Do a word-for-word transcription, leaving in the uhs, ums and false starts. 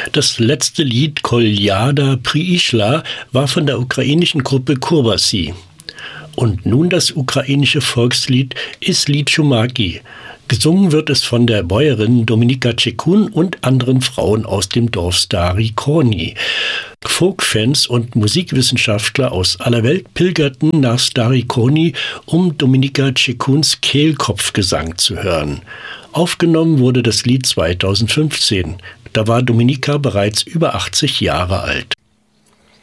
Das letzte Lied Koljada Priishla war von der ukrainischen Gruppe Kurbasi. Und nun das ukrainische Volkslied Isli Chumaki. Gesungen wird es von der Bäuerin Dominika Tschekun und anderen Frauen aus dem Dorf Stary Korni. Folkfans und Musikwissenschaftler aus aller Welt pilgerten nach Stary Korni, um Dominika Tschekuns Kehlkopfgesang zu hören. Aufgenommen wurde das Lied zweitausendfünfzehn. Da war Dominika bereits über achtzig Jahre alt.